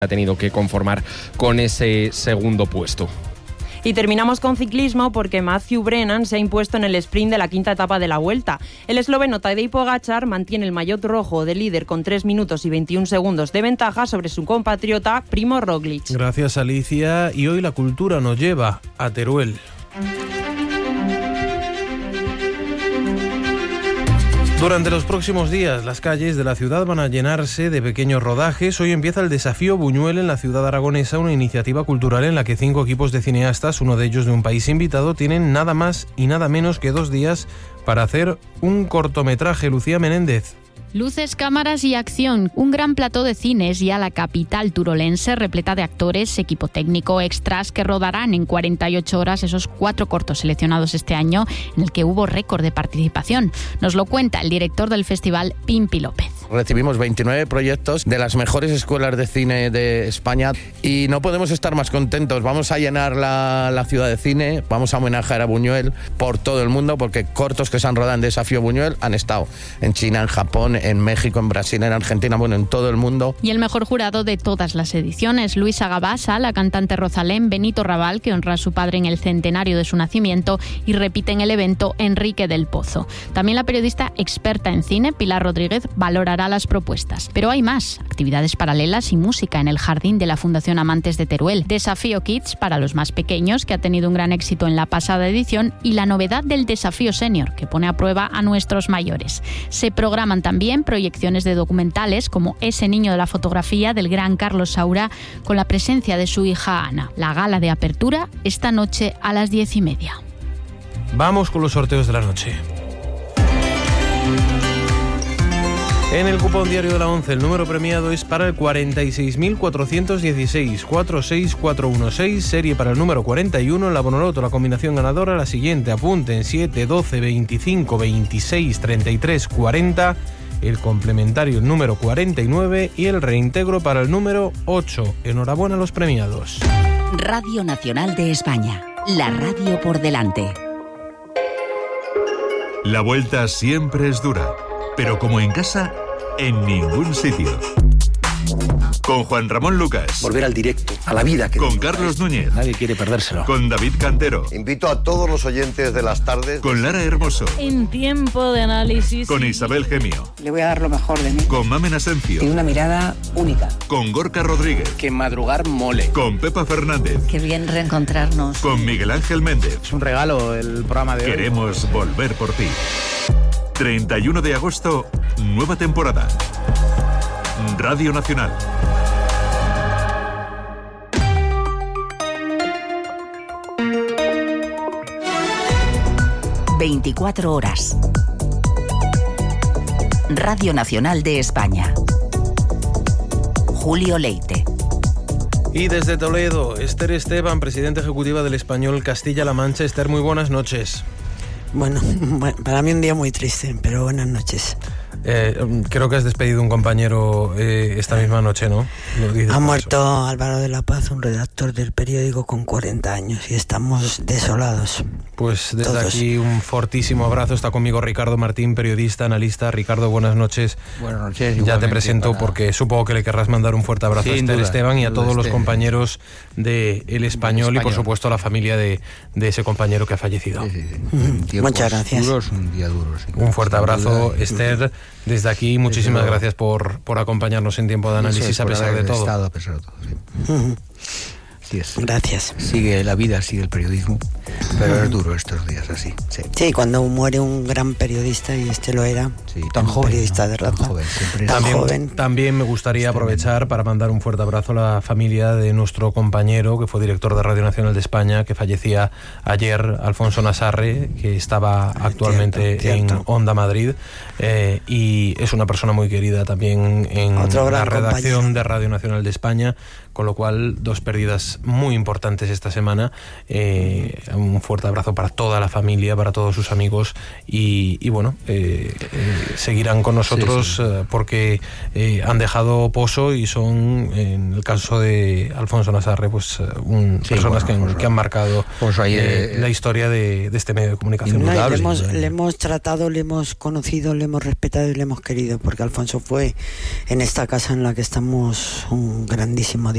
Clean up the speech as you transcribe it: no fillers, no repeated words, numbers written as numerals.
ha tenido que conformar con ese segundo puesto. Y terminamos con ciclismo porque Matthew Brennan se ha impuesto en el sprint de la quinta etapa de la Vuelta. El esloveno Tadej Pogačar mantiene el maillot rojo de líder con 3 minutos y 21 segundos de ventaja sobre su compatriota Primo Roglic. Gracias, Alicia. Y hoy la cultura nos lleva a Teruel. Durante los próximos días, las calles de la ciudad van a llenarse de pequeños rodajes. Hoy empieza el Desafío Buñuel en la ciudad aragonesa, una iniciativa cultural en la que 5 equipos de cineastas, uno de ellos de un país invitado, tienen nada más y nada menos que 2 días para hacer un cortometraje. Lucía Menéndez. Luces, cámaras y acción. Un gran plató de cines ya la capital turolense, repleta de actores, equipo técnico, extras que rodarán en 48 horas esos 4 cortos seleccionados este año, en el que hubo récord de participación. Nos lo cuenta el director del festival, Pimpi López. Recibimos 29 proyectos de las mejores escuelas de cine de España y no podemos estar más contentos. Vamos a llenar la ciudad de cine, vamos a homenajear a Buñuel por todo el mundo, porque cortos que se han rodado en Desafío Buñuel han estado en China, en Japón, en México, en Brasil, en Argentina, bueno, en todo el mundo. Y el mejor jurado de todas las ediciones, Luisa Gabasa, la cantante Rosalén, Benito Raval, que honra a su padre en el centenario de su nacimiento, y repite en el evento Enrique del Pozo. También la periodista experta en cine, Pilar Rodríguez, valorará las propuestas. Pero hay más, actividades paralelas y música en el jardín de la Fundación Amantes de Teruel, Desafío Kids para los más pequeños, que ha tenido un gran éxito en la pasada edición, y la novedad del Desafío Senior, que pone a prueba a nuestros mayores. Se programan también proyecciones de documentales como Ese niño de la fotografía del gran Carlos Saura, con la presencia de su hija Ana. La gala de apertura esta noche a las 10:30. Vamos con los sorteos de la noche. En el cupón diario de la 11, el número premiado es para el 46.416, 46416, serie para el número 41, en la Bonoloto, la combinación ganadora, la siguiente, apunten: 7, 12, 25, 26, 33, 40, el complementario el número 49 y el reintegro para el número 8. Enhorabuena a los premiados. Radio Nacional de España, la radio por delante. La vuelta siempre es dura, pero como en casa, en ningún sitio. Con Juan Ramón Lucas. Volver al directo, a la vida. Con Carlos Núñez. Nadie quiere perdérselo. Con David Cantero. Invito a todos los oyentes de las tardes. Con Lara Hermoso. En tiempo de análisis. Con Isabel Gemio. Le voy a dar lo mejor de mí. Con Mamen Asencio. Tiene una mirada única. Con Gorka Rodríguez. Que madrugar mole. Con Pepa Fernández. Qué bien reencontrarnos. Con Miguel Ángel Méndez. Es un regalo el programa de hoy. Queremos volver por ti. 31 de agosto, nueva temporada. Radio Nacional. ...24 horas. Radio Nacional de España. Julio Leite. Y desde Toledo, Esther Esteban, presidenta ejecutiva del Español Castilla-La Mancha. Esther, muy buenas noches. Bueno, para mí un día muy triste, pero buenas noches. Creo que has despedido un compañero esta misma noche, ¿no? Ha muerto Álvaro de la Paz, un redactor del periódico con 40 años, y estamos desolados. Pues desde todos. Aquí un fortísimo abrazo. Está conmigo Ricardo Martín, periodista, analista. Ricardo, buenas noches. Buenas noches. Ya te presento porque supongo que le querrás mandar un fuerte abrazo a Esther Esteban y a todos los compañeros de El Español y por supuesto a la familia de ese compañero que ha fallecido. Sí. Muchas gracias. Un día duro, sí. Un fuerte abrazo, Esther. Desde aquí, muchísimas gracias por acompañarnos en tiempo de análisis a pesar de todo. A pesar de todo, sí. Así es. Gracias. Sigue la vida, sigue el periodismo, pero es duro estos días así. Sí, cuando muere un gran periodista, y este lo era, tan joven, periodista de raza. También me gustaría aprovechar para mandar un fuerte abrazo a la familia de nuestro compañero, que fue director de Radio Nacional de España, que fallecía ayer, Alfonso Nasarre, que estaba actualmente en Onda Madrid, y es una persona muy querida también en la redacción de Radio Nacional de España, con lo cual 2 pérdidas muy importantes esta semana. Un fuerte abrazo para toda la familia, para todos sus amigos y bueno, seguirán con nosotros porque han dejado pozo y son, en el caso de Alfonso Nazarre, pues personas que han marcado la historia de este medio de comunicación. Le hemos tratado, le hemos conocido, le hemos respetado y le hemos querido, porque Alfonso fue en esta casa en la que estamos un grandísimo